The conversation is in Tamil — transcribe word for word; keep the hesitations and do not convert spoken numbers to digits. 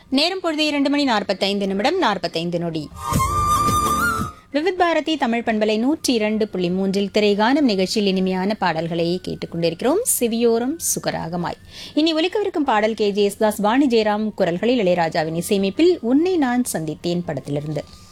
நேரம் பொழுது இரண்டு மணி நாற்பத்தைந்து நிமிடம் நாற்பத்தைந்து நொடி. விவித் பாரதி தமிழ் பண்பலை நூற்றி இரண்டு புள்ளி மூன்றில் திரைகானம் நிகழ்ச்சியில் இனிமையான பாடல்களை கேட்டுக் கொண்டிருக்கிறோம். சிவியோரம் சுகராகமாய். இனி ஒலிக்கவிருக்கும் பாடல் கே ஜே யேசுதாஸ், வாணி ஜெயராம் குரல்களில் இளையராஜாவின் இசையமைப்பில் உன்னை நான் சந்தித்தேன் படத்திலிருந்து.